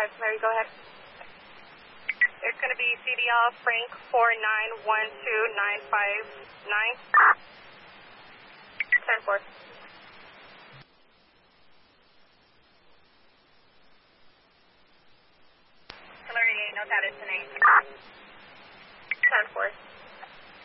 Mary, go ahead. It's going to be CDL Frank 4912959. 10-4. Hillary, note that it's an 8. 10-4.